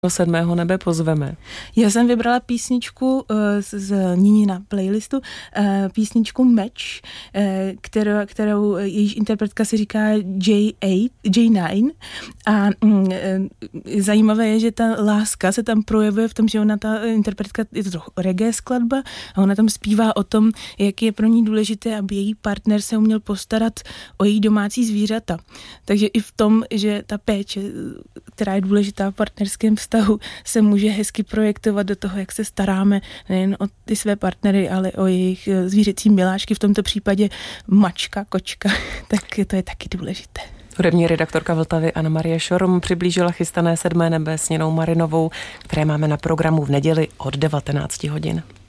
sedmého nebe pozveme? Já jsem vybrala písničku z Ninina playlistu, písničku Match, kterou jejíž interpretka se říká J9 a zajímavé je, že ta láska se tam projevuje v tom, že ona, ta interpretka, je to trochu reggae skladba a ona tam zpívá o tom, jak je pro ní důležité, aby její partner se uměl postarat o její domácí zvířata. Takže i v tom, že ta péče, která je důležitá v partnerském vztahu, se může hezky projektovat do toho, jak se staráme nejen o ty své partnery, ale o jejich zvířecí miláčky, v tomto případě mačka, kočka, tak to je taky důležité. Hudební redaktorka Vltavy Anna Marie Šorum přiblížila chystané sedmé nebe s Ninou Marinovou, které máme na programu v neděli od 19 hodin.